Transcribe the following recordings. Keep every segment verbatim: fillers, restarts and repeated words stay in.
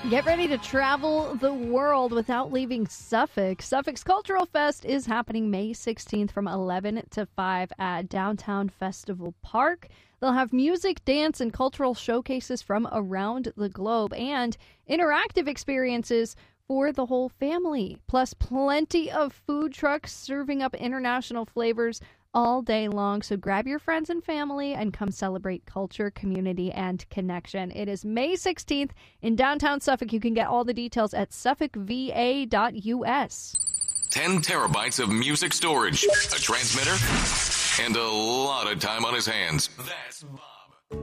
Get ready to travel the world without leaving Suffolk. Suffolk's Cultural Fest is happening May sixteenth from eleven to five at Downtown Festival Park. They'll have music, dance, and cultural showcases from around the globe and interactive experiences for the whole family. Plus, plenty of food trucks serving up international flavors all day long. So grab your friends and family and come celebrate culture, community, and connection. It is May sixteenth in downtown Suffolk. You can get all the details at suffolk v a dot u s. ten terabytes of music storage, a transmitter, and a lot of time on his hands. That's Bob.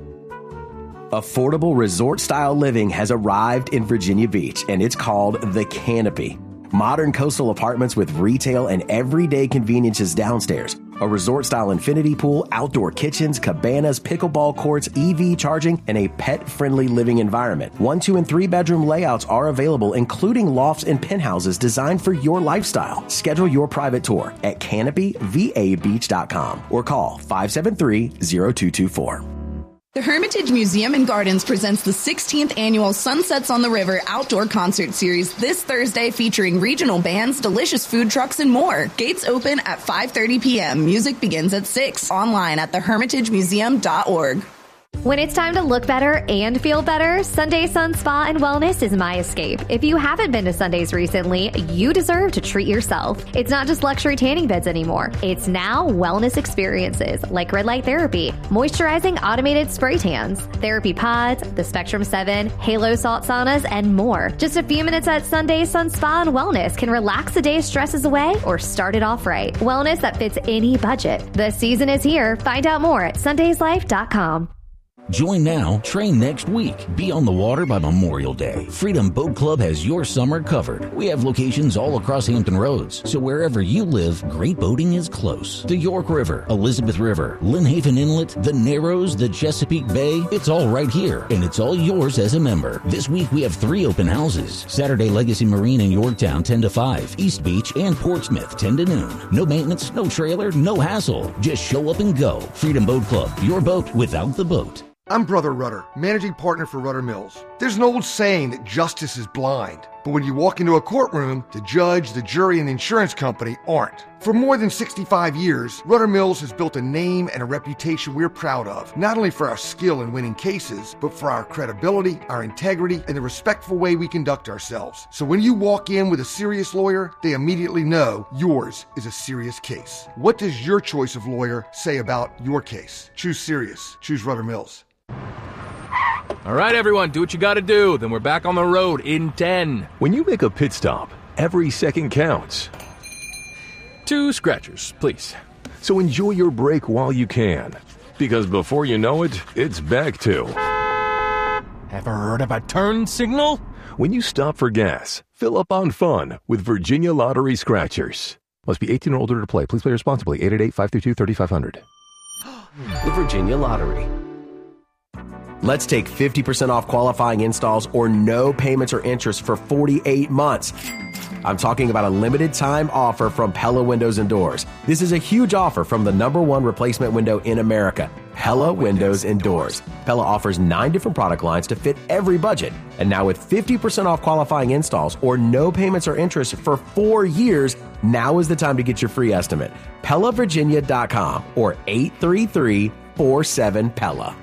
Affordable resort-style living has arrived in Virginia Beach, and it's called The Canopy. Modern coastal apartments with retail and everyday conveniences downstairs. A resort-style infinity pool, outdoor kitchens, cabanas, pickleball courts, E V charging, and a pet-friendly living environment. One, two, and three-bedroom layouts are available, including lofts and penthouses designed for your lifestyle. Schedule your private tour at canopy v a beach dot com or call five seven three, zero two two four. The Hermitage Museum and Gardens presents the sixteenth annual Sunsets on the River outdoor concert series this Thursday, featuring regional bands, delicious food trucks, and more. Gates open at five thirty p.m. Music begins at six. Online at the hermitage museum dot org. When it's time to look better and feel better, Sunday Sun Spa and Wellness is my escape. If you haven't been to Sundays recently, you deserve to treat yourself. It's not just luxury tanning beds anymore. It's now wellness experiences like red light therapy, moisturizing automated spray tans, therapy pods, the Spectrum seven, Halo salt saunas, and more. Just a few minutes at Sunday Sun Spa and Wellness can relax the day's stresses away or start it off right. Wellness that fits any budget. The season is here. Find out more at sundays life dot com. Join now, train next week. Be on the water by Memorial Day. Freedom Boat Club has your summer covered. We have locations all across Hampton Roads, so wherever you live, great boating is close. The York River, Elizabeth River, Lynnhaven Inlet, the Narrows, the Chesapeake Bay, it's all right here, and it's all yours as a member. This week we have three open houses. Saturday, Legacy Marine in Yorktown, ten to five. East Beach and Portsmouth, ten to noon. No maintenance, no trailer, no hassle. Just show up and go. Freedom Boat Club, your boat without the boat. I'm Brother Rudder, managing partner for Rudder Mills. There's an old saying that justice is blind, but when you walk into a courtroom, the judge, the jury, and the insurance company aren't. For more than sixty-five years, Rudder Mills has built a name and a reputation we're proud of, not only for our skill in winning cases, but for our credibility, our integrity, and the respectful way we conduct ourselves. So when you walk in with a serious lawyer, they immediately know yours is a serious case. What does your choice of lawyer say about your case? Choose serious. Choose Rudder Mills. All right, everyone, do what you got to do. Then we're back on the road in ten. When you make a pit stop, every second counts. Two scratchers, please. So enjoy your break while you can, because before you know it, it's back to... Ever heard of a turn signal? When you stop for gas, fill up on fun with Virginia Lottery Scratchers. Must be eighteen or older to play. Please play responsibly. eight eight eight, five three two, three five zero zero. The Virginia Lottery. Let's take fifty percent off qualifying installs or no payments or interest for forty-eight months. I'm talking about a limited time offer from Pella Windows and Doors. This is a huge offer from the number one replacement window in America, Pella Windows and Doors. Pella offers nine different product lines to fit every budget. And now with fifty percent off qualifying installs or no payments or interest for four years, now is the time to get your free estimate. Pella Virginia dot com or eight three three, four seven, Pella.